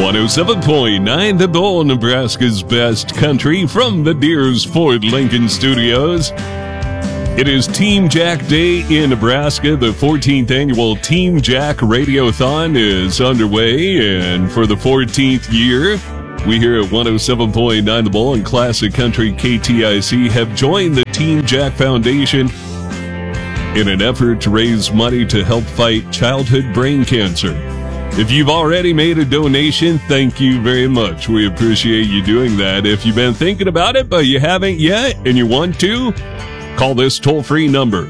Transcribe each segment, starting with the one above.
107.9 The Bull, Nebraska's best country, from the Deers Ford Lincoln Studios. It is Team Jack Day in Nebraska. The 14th annual Team Jack Radiothon is underway, and for the 14th year, we here at 107.9 The Bull and Classic Country KTIC have joined the Team Jack Foundation in an effort to raise money to help fight childhood brain cancer. If you've already made a donation, thank you very much. We appreciate you doing that. If you've been thinking about it but you haven't yet and you want to, call this toll-free number,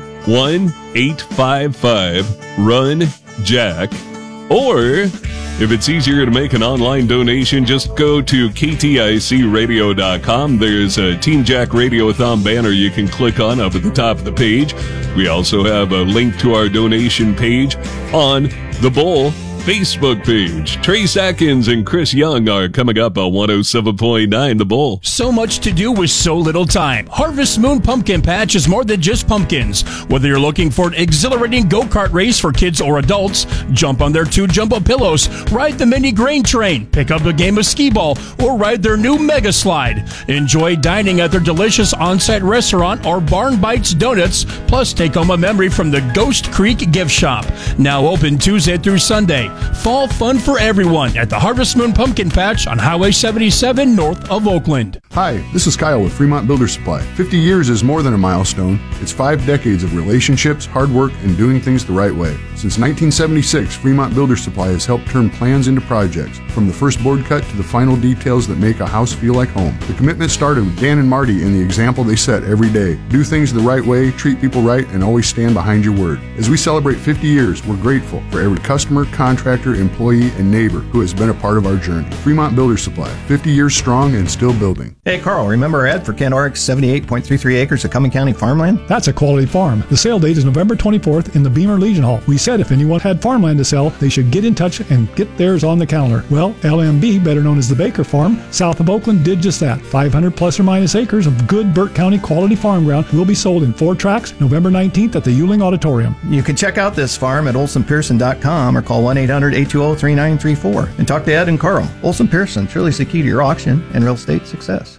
1-855-RUN-JACK. Or, if it's easier to make an online donation, just go to kticradio.com. There's a Team Jack Radiothon banner you can click on up at the top of the page. We also have a link to our donation page on the Bull Facebook page. Trace Atkins and Chris Young are coming up on 107.9 The Bull. So much to do with so little time. Harvest Moon Pumpkin Patch is more than just pumpkins. Whether you're looking for an exhilarating go-kart race for kids or adults, jump on their 2 jumbo pillows, ride the mini grain train, pick up a game of skee-ball, or ride their new mega slide. Enjoy dining at their delicious on-site restaurant or Barn Bites Donuts, plus take home a memory from the Ghost Creek Gift Shop. Now open Tuesday through Sunday. Fall fun for everyone at the Harvest Moon Pumpkin Patch on Highway 77 north of Oakland. Hi, this is Kyle with Fremont Builder Supply. 50 years is more than a milestone. It's 5 decades of relationships, hard work, and doing things the right way. Since 1976, Fremont Builder Supply has helped turn plans into projects, from the first board cut to the final details that make a house feel like home. The commitment started with Dan and Marty and the example they set every day. Do things the right way, treat people right, and always stand behind your word. As we celebrate 50 years, we're grateful for every customer, contractor, employee, and neighbor who has been a part of our journey. Fremont Builder Supply, 50 years strong and still building. Hey Carl, remember our ad for Kent Oryx 78.33 acres of Cumming County farmland? That's a quality farm. The sale date is November 24th in the Beamer Legion Hall. We said if anyone had farmland to sell, they should get in touch and get theirs on the calendar. Well, LMB, better known as the Baker Farm, south of Oakland, did just that. 500 plus or minus acres of good Burke County quality farm ground will be sold in 4 tracts November 19th at the Yuling Auditorium. You can check out this farm at olsonpearson.com or call 1-800-820-3934 and talk to Ed and Carl. Olson Pearson, truly is the key to your auction and real estate success.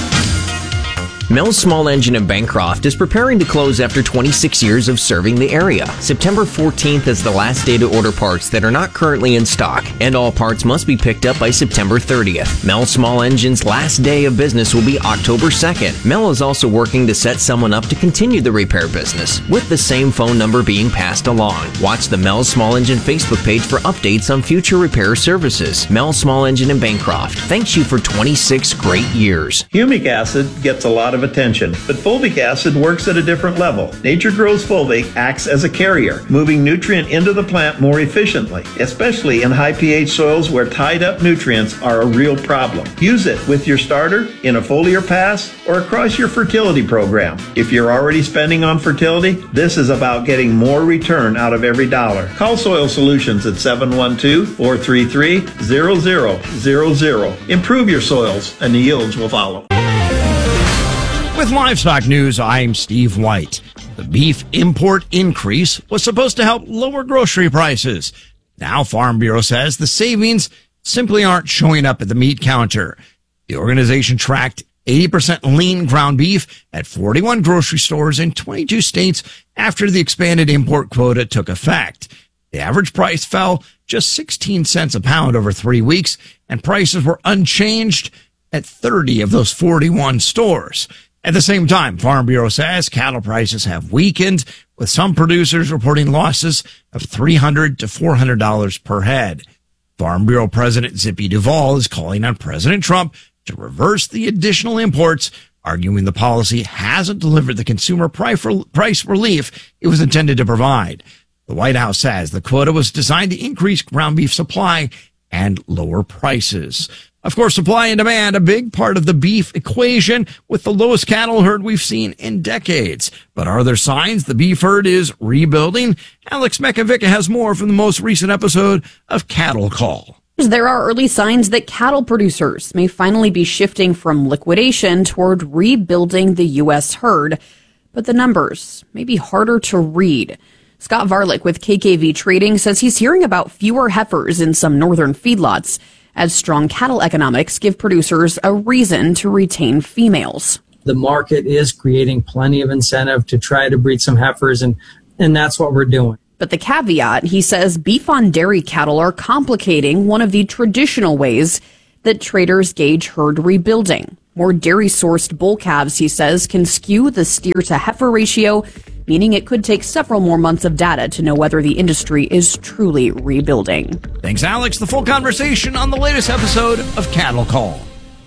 Mel's Small Engine in Bancroft is preparing to close after 26 years of serving the area. September 14th is the last day to order parts that are not currently in stock, and all parts must be picked up by September 30th. Mel's Small Engine's last day of business will be October 2nd. Mel is also working to set someone up to continue the repair business, with the same phone number being passed along. Watch the Mel's Small Engine Facebook page for updates on future repair services. Mel's Small Engine in Bancroft thanks you for 26 great years. Humic acid gets a lot of attention, but fulvic acid works at a different level. Nature Grows Fulvic acts as a carrier, moving nutrient into the plant more efficiently, especially in high pH soils where tied up nutrients are a real problem. Use it with your starter, in a foliar pass, or across your fertility program. If you're already spending on fertility, this is about getting more return out of every dollar. Call Soil Solutions at 712-433-0000. Improve your soils and the yields will follow. With livestock news, I'm Steve White. The beef import increase was supposed to help lower grocery prices. Now Farm Bureau says the savings simply aren't showing up at the meat counter. The organization tracked 80% lean ground beef at 41 grocery stores in 22 states after the expanded import quota took effect. The average price fell just 16 cents a pound over 3 weeks, and prices were unchanged at 30 of those 41 stores. At the same time, Farm Bureau says cattle prices have weakened, with some producers reporting losses of $300 to $400 per head. Farm Bureau President Zippy Duvall is calling on President Trump to reverse the additional imports, arguing the policy hasn't delivered the consumer price relief it was intended to provide. The White House says the quota was designed to increase ground beef supply and lower prices. Of course, supply and demand, a big part of the beef equation, with the lowest cattle herd we've seen in decades. But are there signs the beef herd is rebuilding? Alex Mekavica has more from the most recent episode of Cattle Call. There are early signs that cattle producers may finally be shifting from liquidation toward rebuilding the U.S. herd. But the numbers may be harder to read. Scott Varlick with KKV Trading says he's hearing about fewer heifers in some northern feedlots. as strong cattle economics give producers a reason to retain females. The market is creating plenty of incentive to try to breed some heifers, and that's what we're doing. But the caveat, he says, beef on dairy cattle are complicating one of the traditional ways that traders gauge herd rebuilding. More dairy-sourced bull calves, he says, can skew the steer-to-heifer ratio, meaning it could take several more months of data to know whether the industry is truly rebuilding. Thanks, Alex. The full conversation on the latest episode of Cattle Call.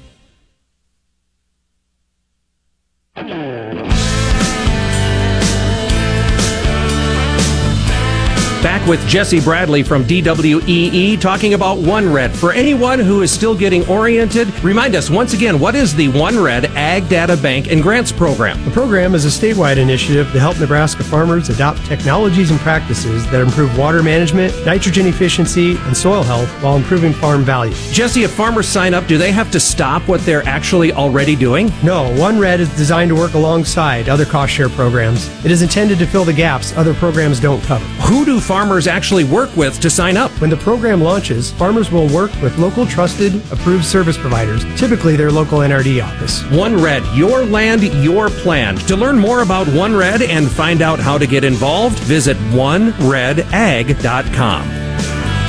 Back with Jesse Bradley from DWEE talking about OneRed. For anyone who is still getting oriented, remind us once again, what is the OneRed Ag Data Bank and Grants Program? The program is a statewide initiative to help Nebraska farmers adopt technologies and practices that improve water management, nitrogen efficiency, and soil health while improving farm value. Jesse, if farmers sign up, do they have to stop what they're actually already doing? No, OneRed is designed to work alongside other cost share programs. It is intended to fill the gaps other programs don't cover. Who do farmers actually work with to sign up? When the program launches, farmers will work with local trusted, approved service providers, typically their local NRD office. OneRed, your land, your plan. To learn more about OneRed and find out how to get involved, visit oneredag.com.